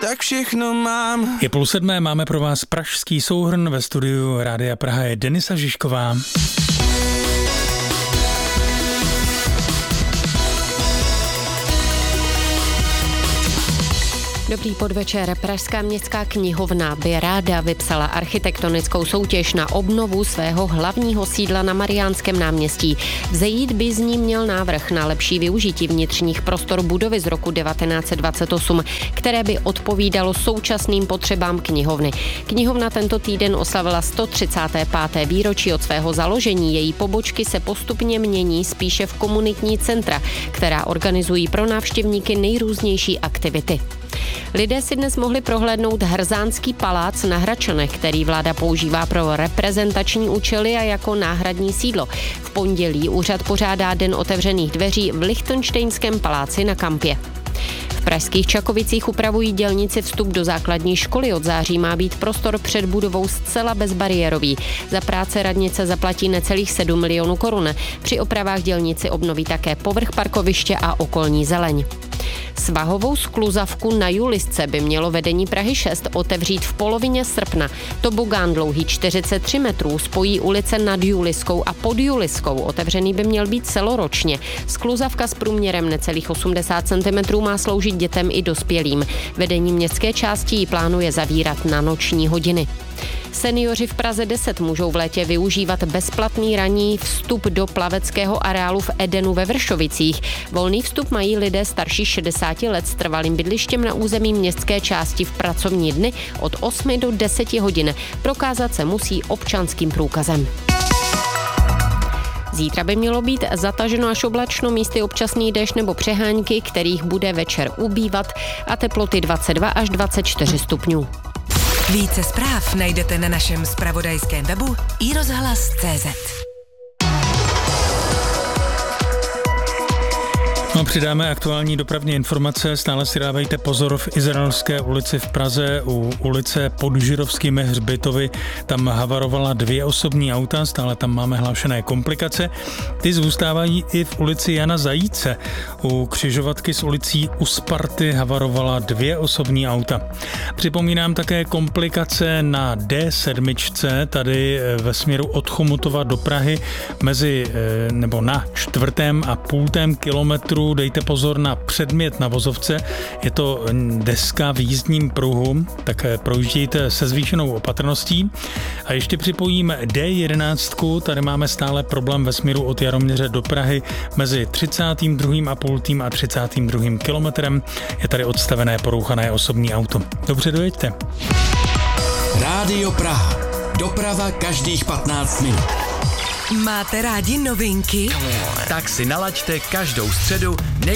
tak všechno mám. Je 6:30, máme pro vás pražský souhrn, ve studiu Rádia Praha je Denisa Žižková. Dobrý podvečer. Pražská městská knihovna by ráda vypsala architektonickou soutěž na obnovu svého hlavního sídla na Mariánském náměstí. Vzejít by z ní měl návrh na lepší využití vnitřních prostor budovy z roku 1928, které by odpovídalo současným potřebám knihovny. Knihovna tento týden oslavila 135. výročí od svého založení. Její pobočky se postupně mění spíše v komunitní centra, která organizují pro návštěvníky nejrůznější aktivity. Lidé si dnes mohli prohlédnout Hrzánský palác na Hradčanech, který vláda používá pro reprezentační účely a jako náhradní sídlo. V pondělí úřad pořádá Den otevřených dveří v Lichtenštejnském paláci na Kampě. V pražských Čakovicích upravují dělníci vstup do základní školy. Od září má být prostor před budovou zcela bezbariérový. Za práce radnice zaplatí necelých 7 milionů korun. Při opravách dělníci obnoví také povrch parkoviště a okolní zeleň. Svahovou skluzavku na Julisce by mělo vedení Prahy 6 otevřít v polovině srpna. Tobogán dlouhý 43 metrů spojí ulice nad Juliskou a pod Juliskou. Otevřený by měl být celoročně. Skluzavka s průměrem necelých 80 cm má sloužit dětem i dospělým. Vedení městské části ji plánuje zavírat na noční hodiny. Seniori v Praze 10 můžou v létě využívat bezplatný ranní vstup do plaveckého areálu v Edenu ve Vršovicích. Volný vstup mají lidé starší 60 let s trvalým bydlištěm na území městské části v pracovní dny od 8 do 10 hodin. Prokázat se musí občanským průkazem. Zítra by mělo být zataženo až oblačno, místy občasný déšť nebo přehánky, kterých bude večer ubývat, a teploty 22 až 24 stupňů. Více zpráv najdete na našem zpravodajském webu iRozhlas.cz. No, přidáme aktuální dopravní informace. Stále si dávejte pozor v Izraelské ulici v Praze u ulice pod Žirovskými hřbitovy. Tam havarovala 2 osobní auta, stále tam máme hlášené komplikace. Ty zůstávají i v ulici Jana Zajíce. U křižovatky s ulicí U Sparty havarovala 2 osobní auta. Připomínám také komplikace na D7, tady ve směru od Chomutova do Prahy na 4,5 kilometru. Dejte pozor na předmět na vozovce, je to deska v jízdním pruhu, tak projíždějte se zvýšenou opatrností. A ještě připojím D11, tady máme stále problém ve směru od Jaroměře do Prahy mezi 32,5 a 32. kilometrem. Je tady odstavené porouchané osobní auto. Dobře, dojeďte. Rádio Praha. Doprava každých 15 minut. Máte rádi novinky? Tak si nalaďte každou středu